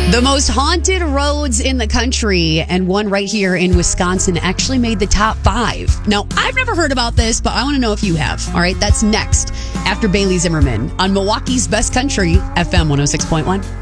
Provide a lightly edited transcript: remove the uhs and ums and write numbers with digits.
The most haunted roads in the country, and one right here in Wisconsin actually made the top 5. Now, I've never heard about this, but I want to know if you have. All right, that's next after Bailey Zimmerman on Milwaukee's Best Country, FM 106.1.